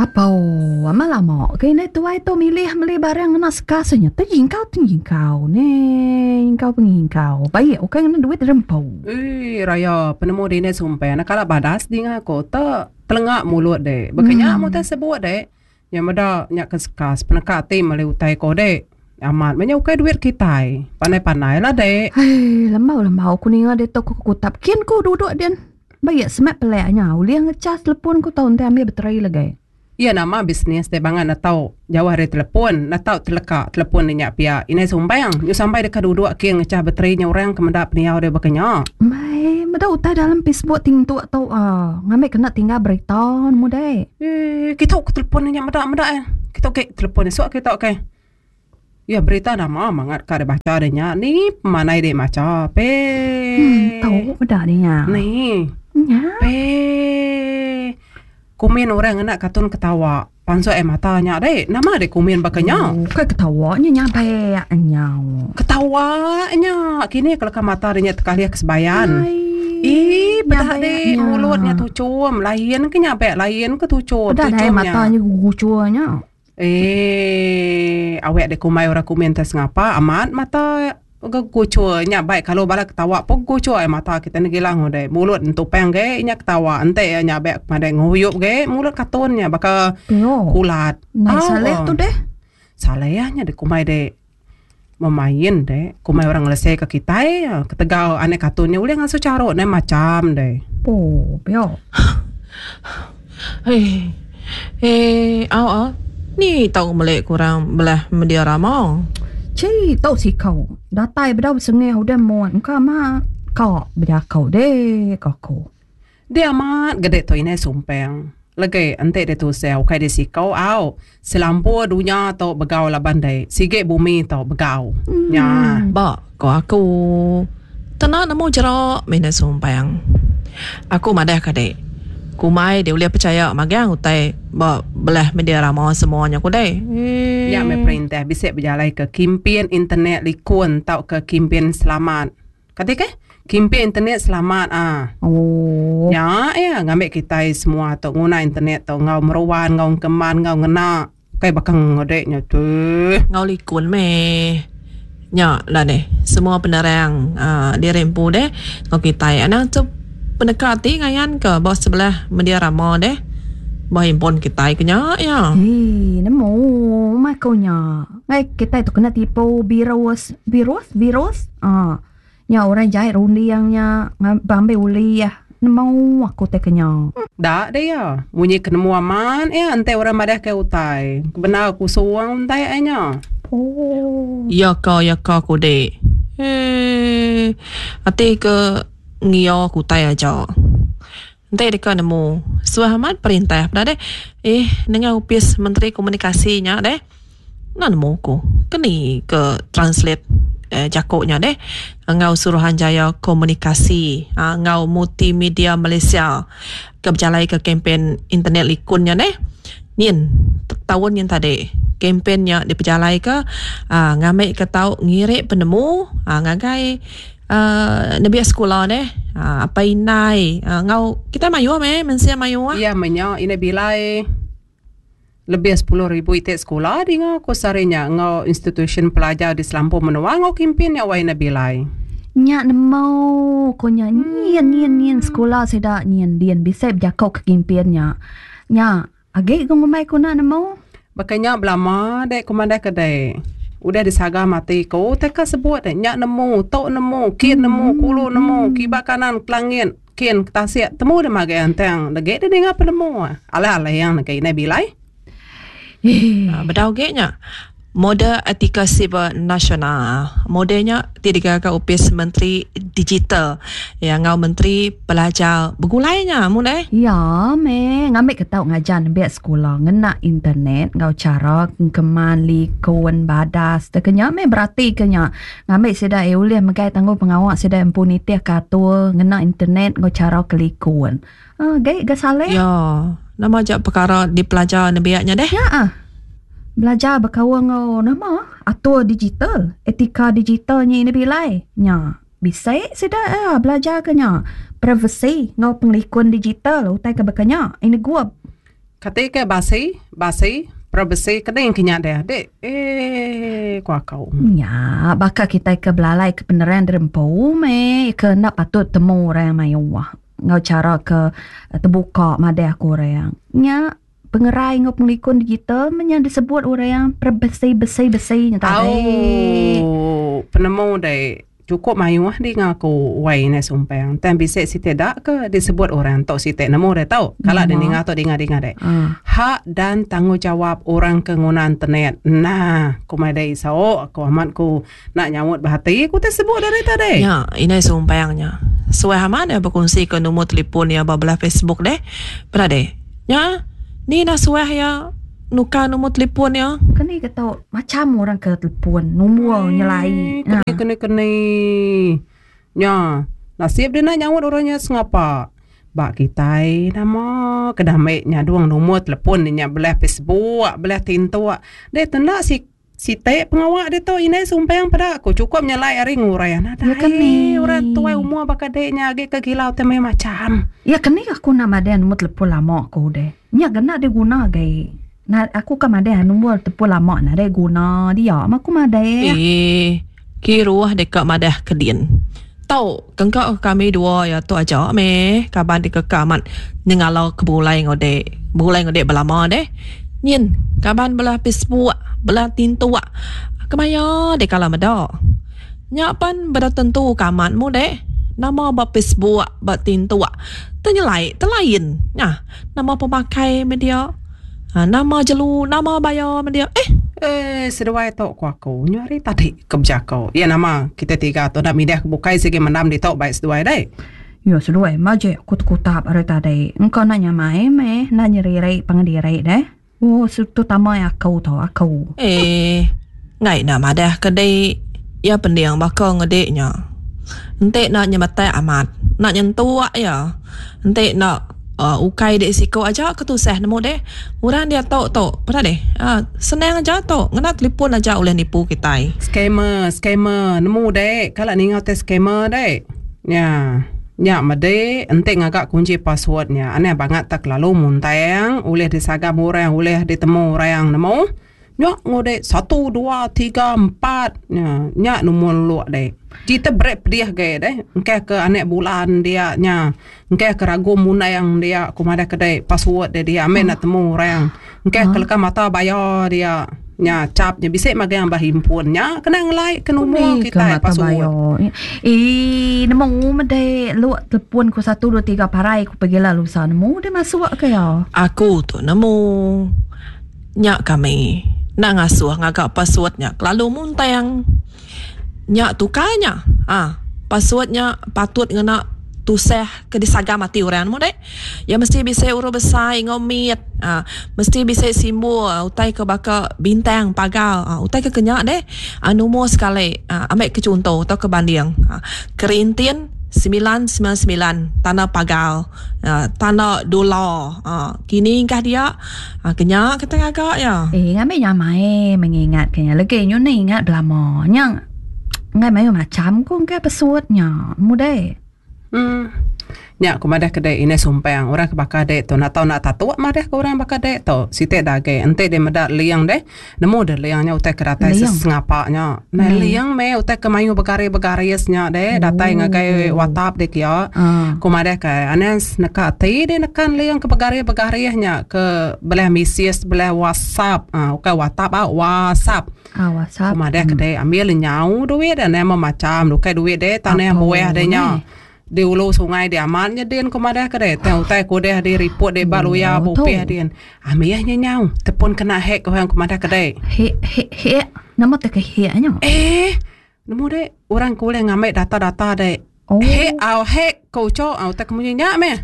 Apa lama-lama kini tuai tu milih barang nak sekasanya tu jingkau ni kau pengingkau baik okey kena duit rempau Raya penemu dine sumpah nak kala badas di ngaku tak telengak mulut dek bekanya mu tak sebut dek yang ada nyak keskas penekat tim malai utai ko dek amat banyak ukai duit kita panai-panai lah dek lembau aku ninga de toko kutap kian ku duduk dan baik semak pelaknya uliang ngecas telepon ku tahu ambil baterai lagi. Iya nama bisnis dek bangan nak tahu jauh hari telepon nak tahu teleka telepon ni nyak pia ini sumbang you sampai dekat duduk kian ngecas baterainya orang kemendap niau dek bekanya mai meda utai dalam Facebook ting tu atau ngambil kena tinggal berita muda kita ke telepon ni nyak meda kita ke telepon esok kita ke ya berita nama mangat kada baca adanya ni pemanai dek maca tahu meda dia ni komen orang anak katun ketawa panso matanya dek nama dek komen bakanya kayak ketawanya nyampe nyau ketawanya kini kalau ke mata adanya tekali kesebayan bedah dek mulutnya tucum lain ke nyampe lain ke tucum tucumnya matanya gugucuanya awek dek kumai orang komen tas ngapa amat mata gucuanya baik kalau bala ketawa pun gucu mata kita ni gilang deh mulut entupeng ge nya ketawa ente nya baik pada nguyup ge mulut katonnya bakal kulat saleh tu deh salehnya deh kumai deh memain deh kumai orang lesai ke kita ketegau aneh katonnya ulih ngaso caro ne macam deh pio ni tahu melek kurang belah media ramau Cik, tahu si kau. Datai bedau sengih udah muat. Engkau mah kau berjakau deh kau. Dia amat gede tu ini sumpeng. Lagi ente dia tu sel kai dia si kau au. Selampu dunia tau begau lah bandai. Sige bumi tau begau. Ya. Ba, kau aku tenang nemu jerak mana sumpeng. Aku madah kadek. Kumai dia boleh percaya magang utai belah media ramah semuanya ku deh. Ya me perintah bisa berjalan ke kimpian internet likun tau ke kimpian selamat. Ketika kimpian internet selamat Ya ngambil kita semua tu guna internet tu ngau meruan ngau keman ngau ngena kai bakang ngodeknya tu. Ngau likun me. Ya lah deh. Semua penerang dirempu deh ngau kita anak tu pendekati ngayan ke bos sebelah media ramah deh. Bah impon kita kenya ya. Nemu makonya. Ngai kita itu kena tipu virus. Nya orang jahit undiangnya bambe uli ya. Nemu aku teh kenya. Dak deh ya. Bunyi kenemu aman ante orang madah ke utai. Benar aku suang utai nya. Ya kau ku deh. Ati ke ngio ku tai aja. Nanti dekat nemu suahamat perintah dah deh. Dengan upis Menteri Komunikasinya deh. Nak nemu ku. Keni ke translate jakoknya deh. Ngau Suruhanjaya Komunikasi. Ngau Multimedia Malaysia. Berjalai ke kempen internet likunnya deh. Nien tahun yang tadi kempennya diperjalai ke ngambil ke tau ngirik penemu ngagai nabi sekolah deh apa inai ngau kita mayu mensia mayu iya menyo ini bilai lebih 10,000 itik sekolah di ngau kosarinya ngau institution pelajar di Selampur menua ngau kimpin ya waina bilai nya nemo konya nien sekolah sedak nien dian bisa berjakau ke kimpinnya nya agak ngomai kuna nemo bakanya belama dek komanda kedai udah disaga mati ko teka sebut nyak nemu tok nemu kin nemu kulu nemu kiba kanan kelangin kin ketasiak temu de mage antang dege de ngapa nemu ala yang kai nabilai bedau geknya mode etika siber nasional modenya tidak upis Menteri Digital yang ngau Menteri Pelajar begulainya mulai ya ngambil ketau ngajar biar sekolah ngena internet ngau cara keman likun badas tekenya berarti kenya ngambil seda ulih magai tangguh pengawak seda impuniti katul ngena internet ngau cara kelikun gay salah ya nama jak perkara di pelajar nebiaknya deh ya belajar berkawan ngau nama atur digital etika digitalnya ini bilai nya bisa sudah belajar kenya privacy ngau penglikun digital utai ke bekanya ini gua ketika basi Probesi kadang kenyak dek. Kuah kau. Ya, bakal kita ke belalai kebenaran derempau ke nak patut temu orang mayuah. Ngau cara ke terbuka madai aku orang. Ya, pengerai ngau penglikun digital yang disebut orang yang bersih-bersih tadi. Oh, penemu dek. Cukup mayuah di ngaku wai na sumpang. Tan bisa si tidak ke disebut orang tok si tak nemu dah tahu. Kalau dia dengar tok dengar deh. Hak dan tanggungjawab orang pengguna internet. Nah, ku mai dai sao aku amat ku nak nyamut bahati ku tersebut dari tadi. Ya, ini sumpangnya. Suai amat ya berkongsi ke nombor telefon ya belah Facebook deh. Pernah deh. Ya, ni nak suai ya nuka nombor telefon ya. Kena kata macam orang ke telefon nombor nyelai. Kena. Ya, nasib dia nak nyawut orangnya sengapa. Bak kita nama kedamainya doang nombor telefon dia belah Facebook, belah tintu. Dia tenda si tek pengawak dia tu ini sumpah pada aku cukup nyelai hari nguraian. Ya kena. Orang tua umur bakal deknya agak kegilau temai macam. Ya kena aku nama dia nombor telefon lama aku deh. Nya kena dia guna gay. Nah, aku kan ada nombor telefon lama nak ada guna dia. Aku ada. Kiruah dekat madah kedin. Tahu, kengkak kami dua ya tu aja kaban dekat kaman nengalau kebulai ngode belama deh. Nyin, kaban belah Facebook, belah tintu. Kemaya dek kala mada. Nyapan beda tentu kamanmu deh. Nama ba Facebook, ba tintu. Ternyelai, terlain. Nah, nama pemakai media. Nama jelu, nama bayar media. Sedawai tok ku aku nyari tadi kebijakau. Ya nama kita tiga tu nak mindah bukai segi menam di tok baik sedawai dai. Ya sedawai maje kut-kutap ada tadi. Engkau nak nyamai nak nyeri pangdirai deh. Oh, terutama aku tau aku. Ngai nama dah kedai ya pendiang bakal ngedeknya. Ente nak nyematai amat, nak nyentuh ya. Ente nak ukai dek siko aja ketusah nemu deh. Orang dia tahu pernah deh. Senang aja tahu. Ngena telefon aja oleh nipu kita. Scammer nemu deh. Kalau ni ngau scammer deh. Ya made ente ngagak kunci passwordnya. Aneh banget tak lalu muntang oleh disagam orang oleh ditemu orang nemu. Nyak ngode 1 2 3 4 nyak nomor luak deh. Kita break dia gaya deh. Engkau ke anek bulan dia nya. Engkau ke ragu muna yang dia kumada kedai password dia amen nak temu orang. Engkau kelekam mata bayar dia nya capnya bisa magai yang bahimpunnya kena ngelai ke nomor kita password. Nemu mede luak telepon ku 1 2 3 parai ku pergi lalu sana nemu dia masuk ke ya. Aku tu nemu nyak kami nak ngasuh ngagak passwordnya lalu muntang nyak tukarnya passwordnya patut ngena tusah ke disaga mati orang mu dek ya mesti bisa urut besar ngomit mesti bisa simbol utai ke baka bintang pagal utai ke kenyak deh nomor sekali ambil ke contoh atau ke banding Kerintin 999 tanah pagal tanah dolar kini kah dia kenyak kita agak ya ngambil nyamai mengingat kenya lagi nyu ni ingat belama nyang ngai mai macam ku ngai passwordnya mudah nya aku madah kedai ini sumpang orang kebakar dek tu nak tahu nak tahu madah ke orang bakar dek tu sitek dage ente dia medak liang deh nemu deh liangnya utai keratai sesengapanya nah liang me utai kemayu begari-begariesnya deh datai ngagai WhatsApp dek ya aku madah ke anes nak tai deh nekan liang ke begari-begariesnya ke belah misies belah WhatsApp ukai WhatsApp WhatsApp aku madah kedai ambil nyau duit dan nama macam ukai duit deh tanah buah dehnya di ulu sungai dia amannya din kemada kere teu tai ko deh di report deh baru ya bopeh din amiahnya nyau tepun kena hack orang kemada kere he nama tak he-nya nemu deh orang ko le ngambil data-data deh hack ko cho tak kemunya me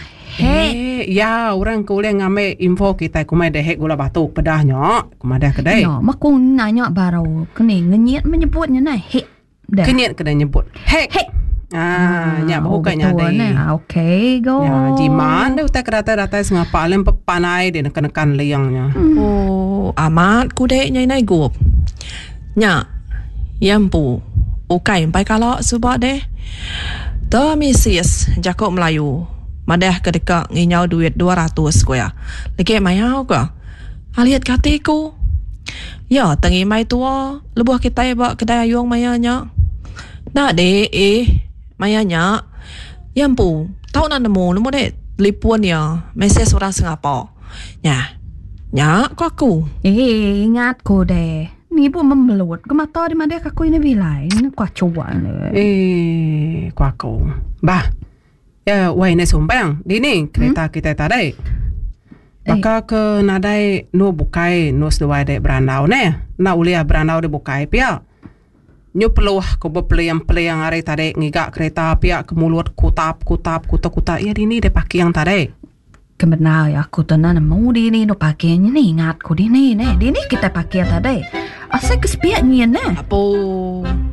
ya orang ko le ngambil info kita kumai deh hack gula batu pedahnya kemada kere ya maku nanya baru kene ngenyet menyebutnya nah he kenyet kena nyebut hack nya bahukanya deh. Okay, go. Ya, jiman deh utai kerata-rata sengapa alem pepanai deh nekan liangnya. Amat ku dek nyai nai gup. Nya, yampu. Ukai empai kalau subak deh. Termisis Jakob Melayu. Madah kedeka nginyau duit 200 ko ya. Lagi mayau ko. Aliat katiku. Ya, tengi mai tua, lebuh kita ba kedai ayung mayanya. Nak de mayanya. Yampu, tahu nak nemu de lipuan ya, mesej orang Singapura. Ya, kau aku. Ingat ko deh. Ni pun membelut. Kemata di mana aku ini bilai. Ini kuat cuan le. Kau aku. Bah. Ya, wah ini sumbang. Dini kereta kita tadi. Baka ke nadai no bukai no sesuai de brandau ne. Na ulia brandau de bukai pia. Nyo peluah ko bepeliang hari tadi ngigak kereta pia ke mulut kutap. Ya dini de pakai yang tadi. Kebenar ya aku tenang mau dini no pakainya ni ingat ko dini ne. Dini kita pakai tadi. Asal kesepian ni ne. Apa?